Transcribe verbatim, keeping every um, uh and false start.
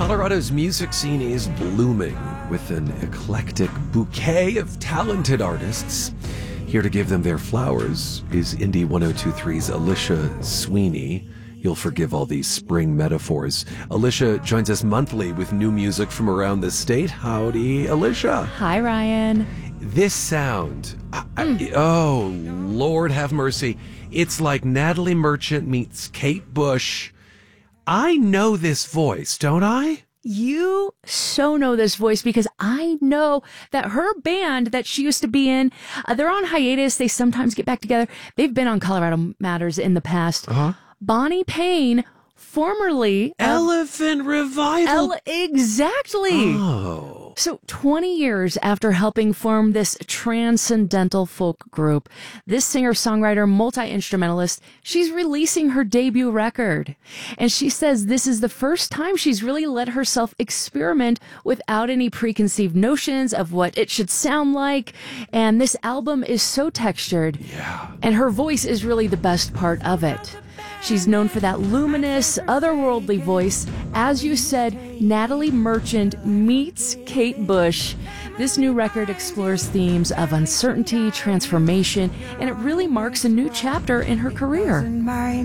Colorado's music scene is blooming with an eclectic bouquet of talented artists. Here to give them their flowers is Indie one oh two three's Alicia Sweeney. You'll forgive all these spring metaphors. Alicia joins us monthly with new music from around the state. Howdy, Alicia. Hi, Ryan. This sound, I, I, oh, Lord have mercy. It's like Natalie Merchant meets Kate Bush. I know this voice, don't I? You so know this voice because I know that her band that she used to be in, uh, they're on hiatus. They sometimes get back together. They've been on Colorado Matters in the past. Uh-huh. Bonnie Payne, formerly Elephant Revival. El- exactly. Oh. So twenty years after helping form this transcendental folk group, this singer-songwriter, multi-instrumentalist, she's releasing her debut record. And she says this is the first time she's really let herself experiment without any preconceived notions of what it should sound like. And this album is so textured. Yeah. And her voice is really the best part of it. She's known for that luminous, otherworldly voice. As you said, Natalie Merchant meets Kate Bush. This new record explores themes of uncertainty, transformation, and it really marks a new chapter in her career.